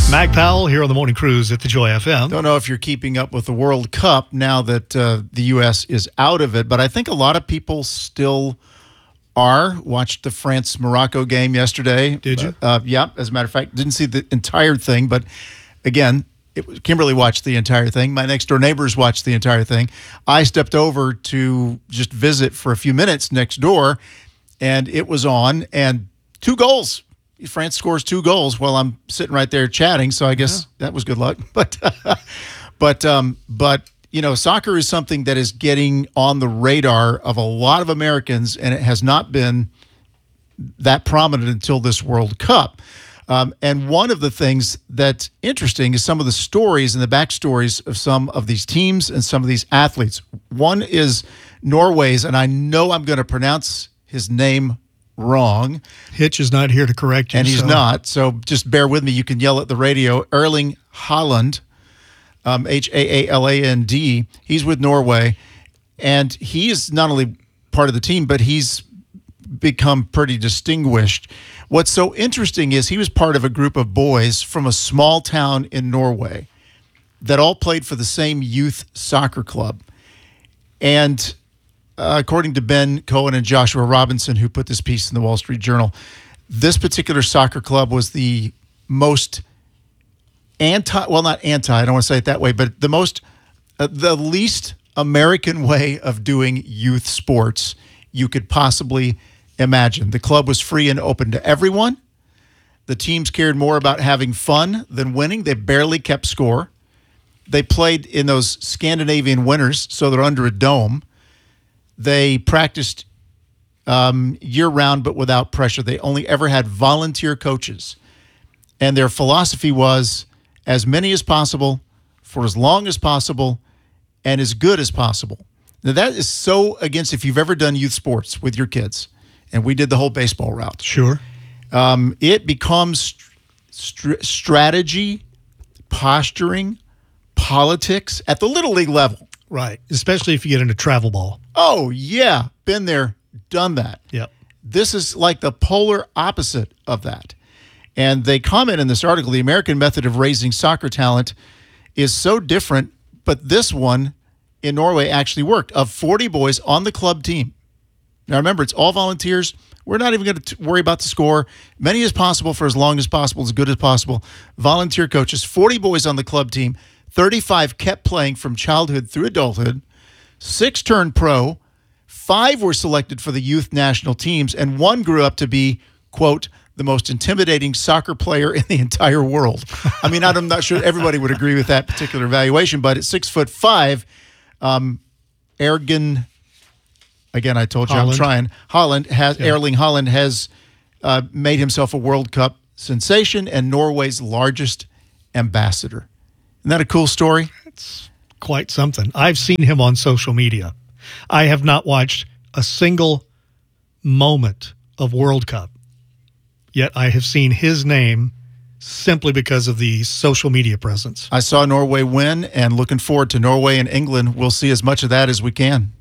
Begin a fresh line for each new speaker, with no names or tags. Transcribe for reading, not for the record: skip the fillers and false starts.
Mac Powell here on the Morning Cruise at the Joy FM.
Don't know if you're keeping up with the World Cup now that the U.S. is out of it, but I think a lot of people still are. Watched the France-Morocco game yesterday.
Did you?
Yeah, as a matter of fact, didn't see the entire thing, but again, Kimberly watched the entire thing. My next-door neighbors watched the entire thing. I stepped over to just visit for a few minutes next door, and it was on, and 2 goals. France scores 2 goals while I'm sitting right there chatting, so I guess that was good luck. But you know, soccer is something that is getting on the radar of a lot of Americans, and it has not been that prominent until this World Cup. And one of the things that's interesting is some of the stories and the backstories of some of these teams and some of these athletes. One is Norway's, and I know I'm going to pronounce his name wrong.
Hitch is not here to correct you.
And he's not, so just bear with me. You can yell at the radio. Erling Haaland, Haaland. He's with Norway, and he is not only part of the team, but he's become pretty distinguished. What's so interesting is he was part of a group of boys from a small town in Norway that all played for the same youth soccer club. And according to Ben Cohen and Joshua Robinson, who put this piece in the Wall Street Journal, this particular soccer club was the most I don't want to say it that way, but the least American way of doing youth sports you could possibly imagine. The club was free and open to everyone. The teams cared more about having fun than winning. They barely kept score. They played in those Scandinavian winters, so they're under a dome. They practiced year-round, but without pressure. They only ever had volunteer coaches. And their philosophy was as many as possible, for as long as possible, and as good as possible. Now, that is so against if you've ever done youth sports with your kids, and we did the whole baseball route.
Sure.
It becomes strategy, posturing, politics at the Little League level.
Right, especially if you get into travel ball.
Oh, yeah. Been there, done that.
Yep.
This is like the polar opposite of that. And they comment in this article, the American method of raising soccer talent is so different, but this one in Norway actually worked. Of 40 boys on the club team. Now, remember, it's all volunteers. We're not even going to worry about the score. Many as possible for as long as possible, as good as possible. Volunteer coaches, 40 boys on the club team. 35 kept playing from childhood through adulthood. 6 turned pro. 5 were selected for the youth national teams. And 1 grew up to be, quote, the most intimidating soccer player in the entire world. I mean, I'm not sure everybody would agree with that particular evaluation, but at 6'5", Erling, again, I told you
Haaland.
I'm trying. Erling Haaland has made himself a World Cup sensation and Norway's largest ambassador. Isn't that a cool story?
It's quite something. I've seen him on social media. I have not watched a single moment of World Cup, yet I have seen his name simply because of the social media presence.
I saw Norway win, and looking forward to Norway and England. We'll see as much of that as we can.